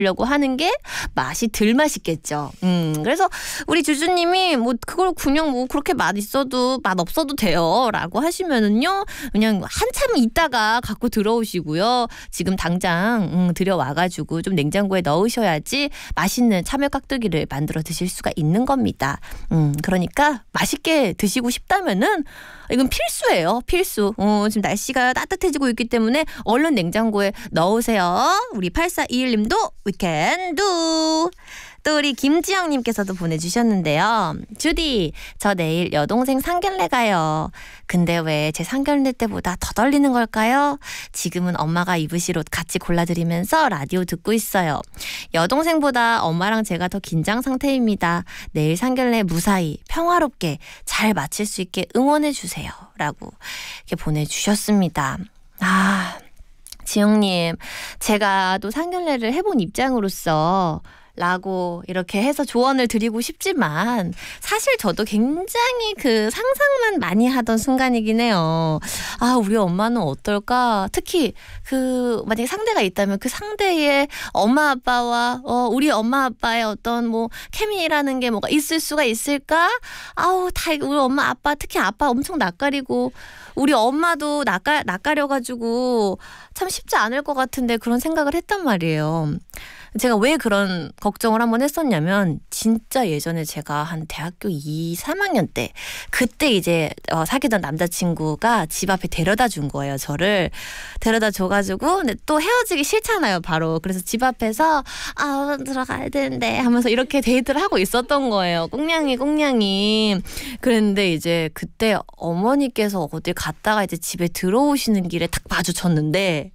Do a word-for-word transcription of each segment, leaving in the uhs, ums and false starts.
려고 하는 게 맛이 덜 맛있겠죠. 음, 그래서 우리 주주님이 뭐 그걸 그냥 뭐 그렇게 맛 있어도 맛 없어도 돼요 라고 하시면은요 그냥 한참 있다가 갖고 들어오시고요. 지금 당장 음, 들여와가지고 좀 냉장고에 넣으셔야지 맛있는 참외 깍두기를 만들어 드실 수가 있는 겁니다. 음, 그러니까 맛있게 드시고 싶다면은 이건 필수예요. 필수. 어, 지금 날씨가 따뜻해지고 있기 때문에 얼른 냉장고에 넣으세요. 우리 팔사이일 님도 we can do. 또 우리 김지영님께서도 보내주셨는데요. 주디, 저 내일 여동생 상견례 가요. 근데 왜 제 상견례 때보다 더 떨리는 걸까요? 지금은 엄마가 입으실 옷 같이 골라드리면서 라디오 듣고 있어요. 여동생보다 엄마랑 제가 더 긴장 상태입니다. 내일 상견례 무사히 평화롭게 잘 마칠 수 있게 응원해주세요. 라고 이렇게 보내주셨습니다. 아, 지영님, 제가 또 상견례를 해본 입장으로서 라고 이렇게 해서 조언을 드리고 싶지만 사실 저도 굉장히 그 상상만 많이 하던 순간이긴 해요. 아, 우리 엄마는 어떨까? 특히 그 만약에 상대가 있다면 그 상대의 엄마 아빠와 어, 우리 엄마 아빠의 어떤 뭐 케미라는 게 뭐가 있을 수가 있을까? 아우, 다 우리 엄마 아빠, 특히 아빠 엄청 낯가리고 우리 엄마도 낯가, 낯가려가지고 참 쉽지 않을 것 같은데 그런 생각을 했단 말이에요. 제가 왜 그런 걱정을 한번 했었냐면 진짜 예전에 제가 한 대학교 이, 삼 학년 때 그때 이제 어, 사귀던 남자친구가 집 앞에 데려다 준 거예요. 저를 데려다 줘가지고 근데 또 헤어지기 싫잖아요. 바로. 그래서 집 앞에서 아 들어가야 되는데 하면서 이렇게 데이트를 하고 있었던 거예요. 꽁냥이 꽁냥이. 그랬는데 이제 그때 어머니께서 어디 갔다가 이제 집에 들어오시는 길에 딱 마주쳤는데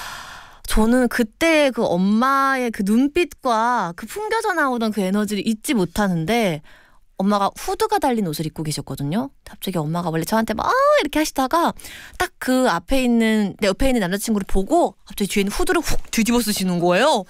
저는 그때 그 엄마의 그 눈빛과 그 풍겨져 나오던 그 에너지를 잊지 못하는데 엄마가 후드가 달린 옷을 입고 계셨거든요. 갑자기 엄마가 원래 저한테 막 아 이렇게 하시다가 딱 그 앞에 있는 내 옆에 있는 남자친구를 보고 갑자기 뒤에 있는 후드를 훅 뒤집어 쓰시는 거예요.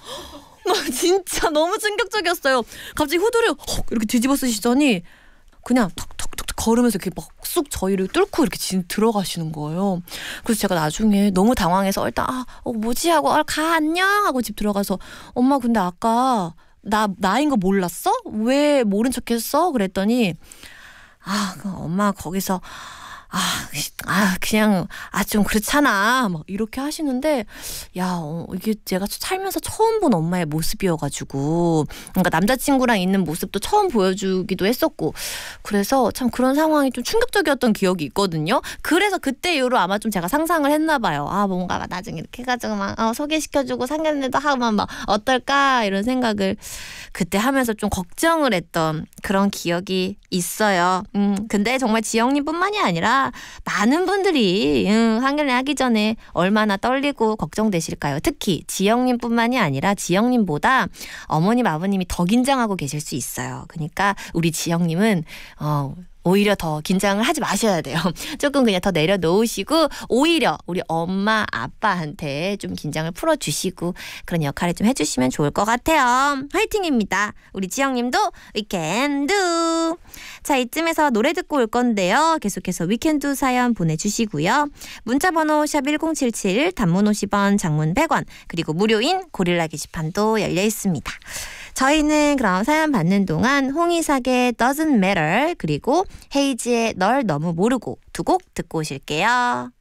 진짜 너무 충격적이었어요. 갑자기 후드를 훅 이렇게 뒤집어 쓰시더니 그냥 턱턱턱 걸으면서 이렇게 막 쑥 저희를 뚫고 이렇게 진 들어가시는 거예요. 그래서 제가 나중에 너무 당황해서 일단 아 어, 뭐지 하고 아, 가 안녕 하고 집 들어가서 엄마 근데 아까 나 나인 거 몰랐어? 왜 모른 척했어? 그랬더니 아 엄마 거기서 아, 아 그냥 아 좀 그렇잖아 막 이렇게 하시는데 야 어, 이게 제가 살면서 처음 본 엄마의 모습이어가지고 그러니까 남자친구랑 있는 모습도 처음 보여주기도 했었고 그래서 참 그런 상황이 좀 충격적이었던 기억이 있거든요. 그래서 그때 이후로 아마 좀 제가 상상을 했나 봐요. 아 뭔가 나중에 이렇게 해가지고 막 어, 소개시켜주고 상견례도 하면 막 어떨까 이런 생각을 그때 하면서 좀 걱정을 했던 그런 기억이 있어요. 음 근데 정말 지영님뿐만이 아니라 많은 분들이 음, 상견례 하기 전에 얼마나 떨리고 걱정되실까요? 특히 지영님뿐만이 아니라 지영님보다 어머님 아버님이 더 긴장하고 계실 수 있어요. 그러니까 우리 지영님은 어, 오히려 더 긴장을 하지 마셔야 돼요. 조금 그냥 더 내려놓으시고 오히려 우리 엄마 아빠한테 좀 긴장을 풀어주시고 그런 역할을 좀 해주시면 좋을 것 같아요. 화이팅입니다. 우리 지영님도 we can do. 자 이쯤에서 노래 듣고 올 건데요. 계속해서 we can do 사연 보내주시고요. 문자번호 샵 일공칠칠 단문 오십 원 장문 백 원 그리고 무료인 고릴라 게시판도 열려 있습니다. 저희는 그럼 사연 받는 동안 홍이삭의 Doesn't Matter 그리고 헤이지의 널 너무 모르고 두 곡 듣고 오실게요.